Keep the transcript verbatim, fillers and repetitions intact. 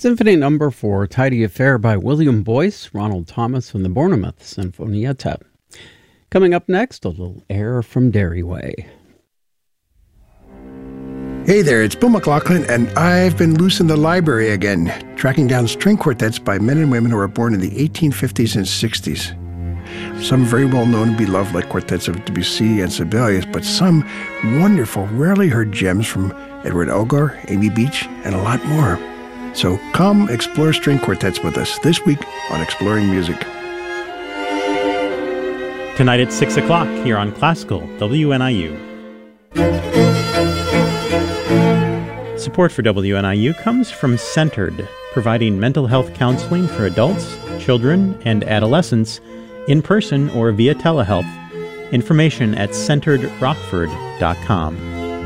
Symphony Number Four, Tidy Affair by William Boyce, Ronald Thomas, and the Bournemouth Sinfonietta. Coming up next, a little air from Dairy Way. Hey there, it's Bill McLaughlin, and I've been loose in the library again, tracking down string quartets by men and women who were born in the eighteen fifties and sixties. Some very well known and beloved, like quartets of Debussy and Sibelius, but some wonderful, rarely heard gems from Edward Elgar, Amy Beach, and a lot more. So come explore string quartets with us this week on Exploring Music. Tonight at six o'clock here on Classical W N I U. Support for W N I U comes from Centered, providing mental health counseling for adults, children, and adolescents in person or via telehealth. Information at centered rockford dot com.